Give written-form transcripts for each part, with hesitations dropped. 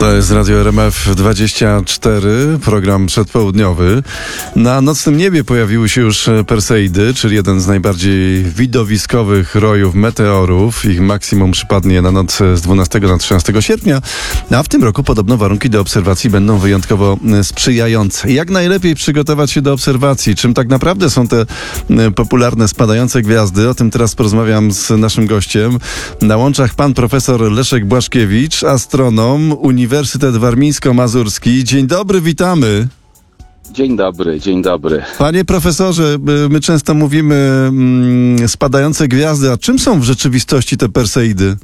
To jest Radio RMF24, program przedpołudniowy. Na nocnym niebie pojawiły się już Perseidy, czyli jeden z najbardziej widowiskowych rojów meteorów. Ich maksimum przypadnie na noc z 12 na 13 sierpnia, a w tym roku podobno warunki do obserwacji będą wyjątkowo sprzyjające. Jak najlepiej przygotować się do obserwacji? Czym tak naprawdę są te popularne spadające gwiazdy? O tym teraz porozmawiam z naszym gościem. Na łączach pan profesor Leszek Błaszkiewicz, astronom, Uniwersytet Warmińsko-Mazurski. Dzień dobry, witamy. Dzień dobry, dzień dobry. Panie profesorze, my często mówimy spadające gwiazdy, a czym są w rzeczywistości te Perseidy?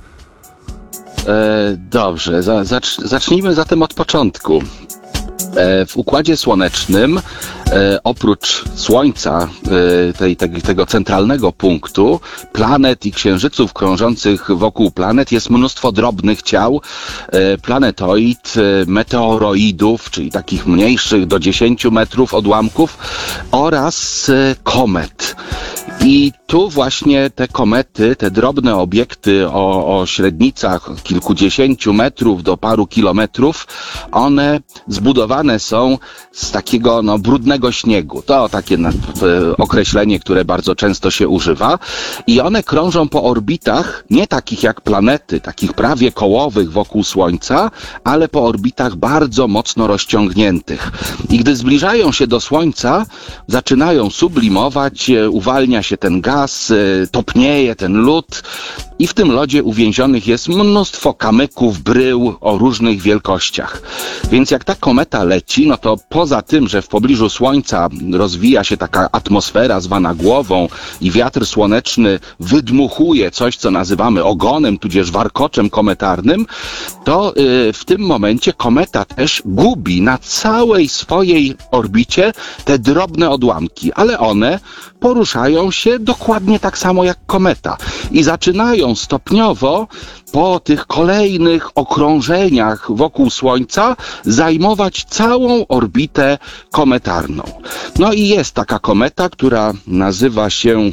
Dobrze, zacznijmy zatem od początku. W Układzie Słonecznym oprócz Słońca, tego centralnego punktu, planet i księżyców krążących wokół planet jest mnóstwo drobnych ciał, planetoid, meteoroidów, czyli takich mniejszych do 10 metrów odłamków, oraz komet. I tu właśnie te komety, te drobne obiekty o średnicach kilkudziesięciu metrów do paru kilometrów, one zbudowane są z takiego brudnego śniegu. To takie określenie, które bardzo często się używa. I one krążą po orbitach nie takich jak planety, takich prawie kołowych wokół Słońca, ale po orbitach bardzo mocno rozciągniętych. I gdy zbliżają się do Słońca, zaczynają sublimować, uwalnia się ten gaz, topnieje ten lód i w tym lodzie uwięzionych jest mnóstwo kamyków, brył o różnych wielkościach. Więc jak ta kometa leci, no to poza tym, że w pobliżu Słońca rozwija się taka atmosfera zwana głową i wiatr słoneczny wydmuchuje coś, co nazywamy ogonem, tudzież warkoczem kometarnym, to w tym momencie kometa też gubi na całej swojej orbicie te drobne odłamki, ale one poruszają się dokładnie tak samo jak kometa i zaczynają stopniowo po tych kolejnych okrążeniach wokół Słońca zajmować całą orbitę kometarną. No i jest taka kometa, która nazywa się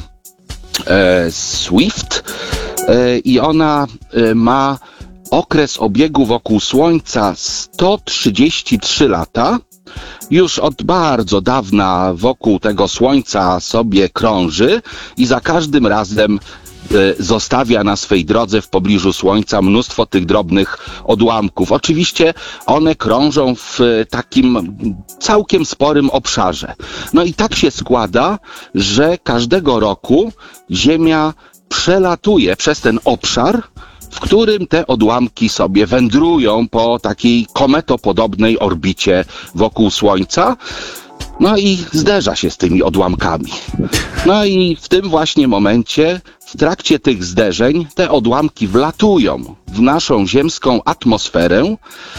Swift i ona ma okres obiegu wokół Słońca 133 lata. Już od bardzo dawna wokół tego Słońca sobie krąży i za każdym razem zostawia na swej drodze w pobliżu Słońca mnóstwo tych drobnych odłamków. Oczywiście one krążą w takim całkiem sporym obszarze. No i tak się składa, że każdego roku Ziemia przelatuje przez ten obszar, w którym te odłamki sobie wędrują po takiej kometopodobnej orbicie wokół Słońca. No i zderza się z tymi odłamkami. No i w tym właśnie momencie, w trakcie tych zderzeń, te odłamki wlatują w naszą ziemską atmosferę.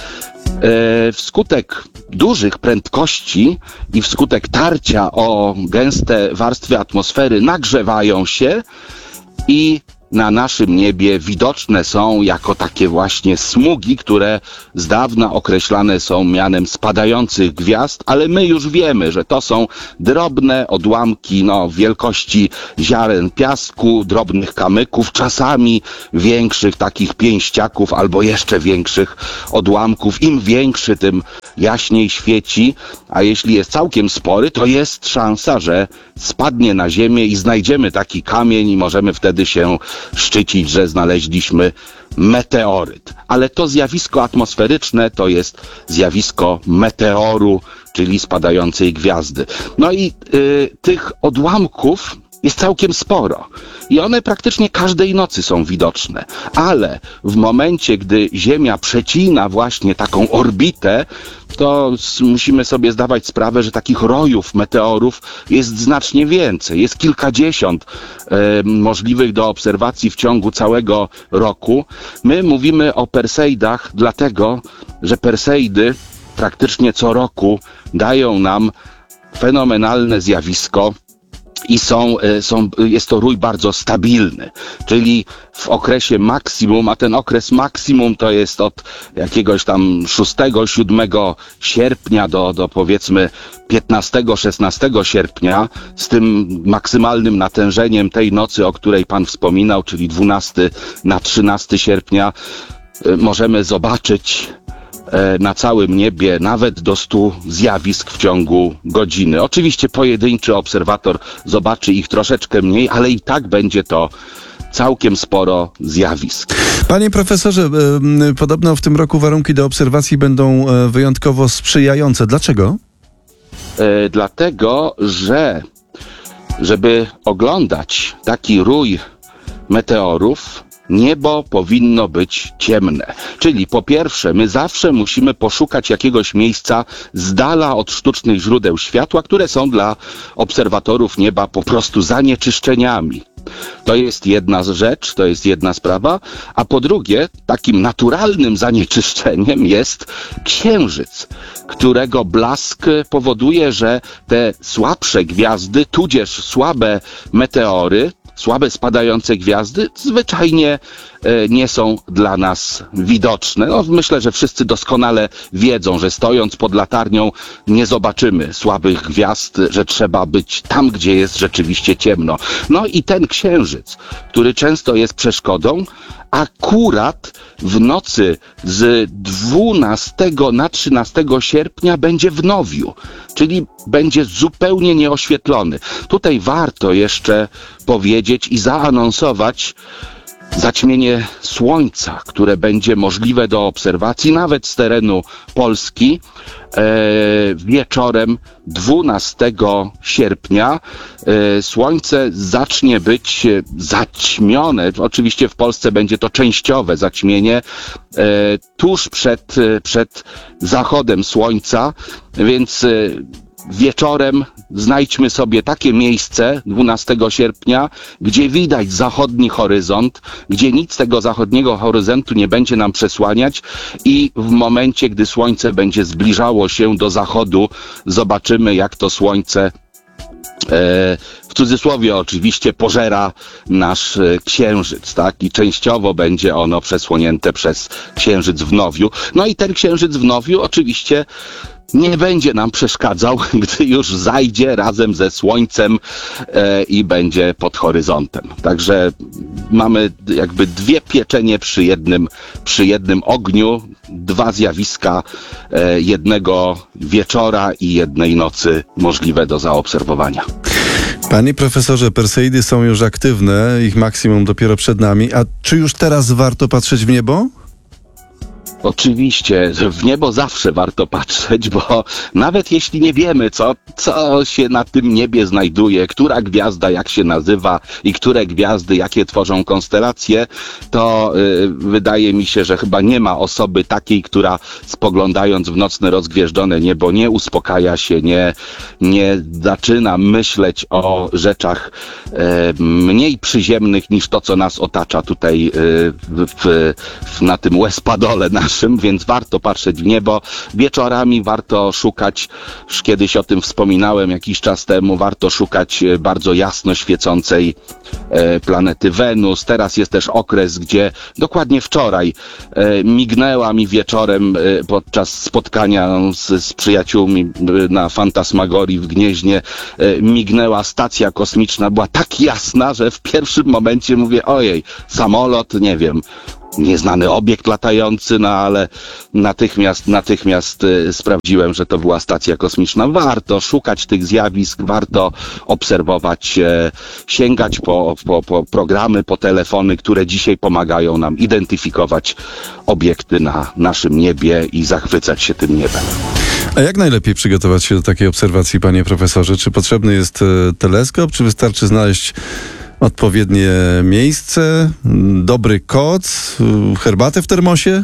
Wskutek dużych prędkości i wskutek tarcia o gęste warstwy atmosfery nagrzewają się i na naszym niebie widoczne są jako takie właśnie smugi, które z dawna określane są mianem spadających gwiazd, ale my już wiemy, że to są drobne odłamki wielkości ziaren piasku, drobnych kamyków, czasami większych takich pięściaków albo jeszcze większych odłamków. Im większy, tym jaśniej świeci, a jeśli jest całkiem spory, to jest szansa, że spadnie na ziemię i znajdziemy taki kamień i możemy wtedy się szczycić, że znaleźliśmy meteoryt. Ale to zjawisko atmosferyczne to jest zjawisko meteoru, czyli spadającej gwiazdy. No i tych odłamków jest całkiem sporo i one praktycznie każdej nocy są widoczne, ale w momencie, gdy Ziemia przecina właśnie taką orbitę, to musimy sobie zdawać sprawę, że takich rojów meteorów jest znacznie więcej. Jest kilkadziesiąt możliwych do obserwacji w ciągu całego roku. My mówimy o Perseidach dlatego, że Perseidy praktycznie co roku dają nam fenomenalne zjawisko i jest to rój bardzo stabilny, czyli w okresie maksimum, a ten okres maksimum to jest od jakiegoś tam 6-7 sierpnia do powiedzmy 15-16 sierpnia, z tym maksymalnym natężeniem tej nocy, o której pan wspominał, czyli 12 na 13 sierpnia, możemy zobaczyć na całym niebie nawet do 100 zjawisk w ciągu godziny. Oczywiście pojedynczy obserwator zobaczy ich troszeczkę mniej, ale i tak będzie to całkiem sporo zjawisk. Panie profesorze, podobno w tym roku warunki do obserwacji będą wyjątkowo sprzyjające. Dlaczego? Dlatego, że żeby oglądać taki rój meteorów, niebo powinno być ciemne. Czyli po pierwsze, my zawsze musimy poszukać jakiegoś miejsca z dala od sztucznych źródeł światła, które są dla obserwatorów nieba po prostu zanieczyszczeniami. To jest jedna rzecz, to jest jedna sprawa, a po drugie, takim naturalnym zanieczyszczeniem jest księżyc, którego blask powoduje, że te słabsze gwiazdy, tudzież słabe meteory, słabe spadające gwiazdy zwyczajnie nie są dla nas widoczne. No, myślę, że wszyscy doskonale wiedzą, że stojąc pod latarnią nie zobaczymy słabych gwiazd, że trzeba być tam, gdzie jest rzeczywiście ciemno. No i ten księżyc, który często jest przeszkodą, akurat w nocy z 12 na 13 sierpnia będzie w nowiu, czyli będzie zupełnie nieoświetlony. Tutaj warto jeszcze powiedzieć i zaanonsować zaćmienie słońca, które będzie możliwe do obserwacji nawet z terenu Polski wieczorem 12 sierpnia. Słońce zacznie być zaćmione. Oczywiście w Polsce będzie to częściowe zaćmienie tuż przed zachodem słońca, więc wieczorem znajdźmy sobie takie miejsce 12 sierpnia, gdzie widać zachodni horyzont, gdzie nic tego zachodniego horyzontu nie będzie nam przesłaniać i w momencie, gdy słońce będzie zbliżało się do zachodu, zobaczymy, jak to słońce w cudzysłowie oczywiście pożera nasz księżyc, tak? I częściowo będzie ono przesłonięte przez księżyc w nowiu. No i ten księżyc w nowiu oczywiście nie będzie nam przeszkadzał, gdy już zajdzie razem ze słońcem i będzie pod horyzontem. Także mamy jakby dwie pieczenie przy jednym ogniu, dwa zjawiska jednego wieczora i jednej nocy możliwe do zaobserwowania. Panie profesorze, Perseidy są już aktywne, ich maksimum dopiero przed nami. A czy już teraz warto patrzeć w niebo? Oczywiście, w niebo zawsze warto patrzeć, bo nawet jeśli nie wiemy, co się na tym niebie znajduje, która gwiazda jak się nazywa i które gwiazdy jakie tworzą konstelacje, to wydaje mi się, że chyba nie ma osoby takiej, która spoglądając w nocne rozgwieżdżone niebo nie uspokaja się, nie zaczyna myśleć o rzeczach mniej przyziemnych niż to, co nas otacza tutaj na tym łez-padole naszym, więc warto patrzeć w niebo. Wieczorami warto szukać, już kiedyś o tym wspominałem jakiś czas temu, warto szukać bardzo jasno świecącej planety Wenus. Teraz jest też okres, gdzie dokładnie wczoraj mignęła mi wieczorem podczas spotkania z przyjaciółmi na Fantasmagorii w Gnieźnie, mignęła stacja kosmiczna, była tak jasna, że w pierwszym momencie mówię, ojej, samolot, nie wiem, nieznany obiekt latający, no ale natychmiast sprawdziłem, że to była stacja kosmiczna. Warto szukać tych zjawisk, warto obserwować, sięgać po programy, po telefony, które dzisiaj pomagają nam identyfikować obiekty na naszym niebie i zachwycać się tym niebem. A jak najlepiej przygotować się do takiej obserwacji, panie profesorze? Czy potrzebny jest teleskop, czy wystarczy znaleźć odpowiednie miejsce, dobry koc, herbatę w termosie?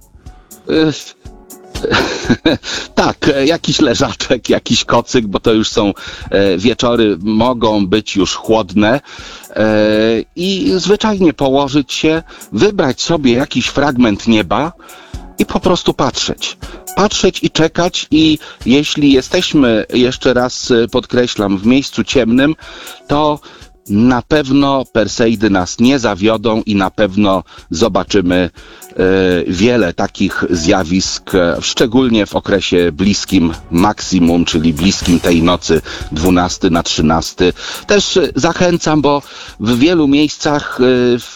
Tak, jakiś leżaczek, jakiś kocyk, bo to już są wieczory, mogą być już chłodne i zwyczajnie położyć się, wybrać sobie jakiś fragment nieba i po prostu patrzeć. Patrzeć i czekać i jeśli jesteśmy, jeszcze raz podkreślam, w miejscu ciemnym, to na pewno Perseidy nas nie zawiodą i na pewno zobaczymy wiele takich zjawisk, szczególnie w okresie bliskim maksimum, czyli bliskim tej nocy 12 na 13. Też zachęcam, bo w wielu miejscach w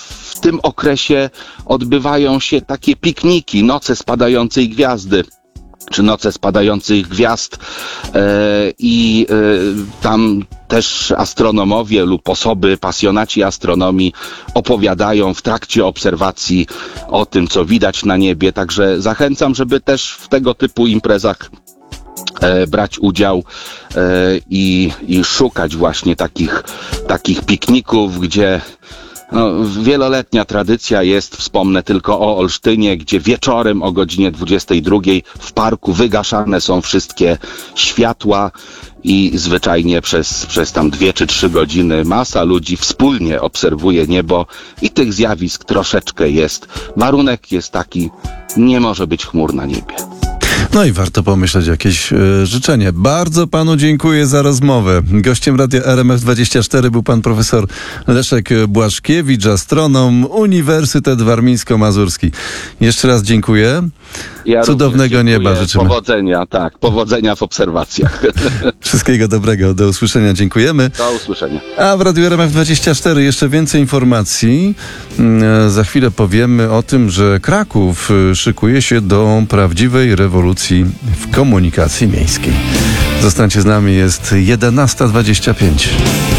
tym okresie odbywają się takie pikniki, noce spadającej gwiazdy, czy noce spadających gwiazd i tam też astronomowie lub osoby, pasjonaci astronomii opowiadają w trakcie obserwacji o tym, co widać na niebie. Także zachęcam, żeby też w tego typu imprezach brać udział i szukać właśnie takich pikników, gdzie wieloletnia tradycja jest, wspomnę tylko o Olsztynie, gdzie wieczorem o godzinie 22 w parku wygaszane są wszystkie światła i zwyczajnie przez tam 2 czy 3 godziny masa ludzi wspólnie obserwuje niebo i tych zjawisk troszeczkę jest. Warunek jest taki, nie może być chmur na niebie. No i warto pomyśleć jakieś życzenie. Bardzo panu dziękuję za rozmowę. Gościem radia RMF24 był pan profesor Leszek Błaszkiewicz, astronom, Uniwersytet Warmińsko-Mazurski. Jeszcze raz dziękuję. Ja Cudownego nieba życzymy. Powodzenia w obserwacjach. Wszystkiego dobrego. Do usłyszenia. Dziękujemy. Do usłyszenia. A w Radiu RMF24 jeszcze więcej informacji. Za chwilę powiemy o tym, że Kraków szykuje się do prawdziwej rewolucji w komunikacji miejskiej. Zostańcie z nami, jest 11:25.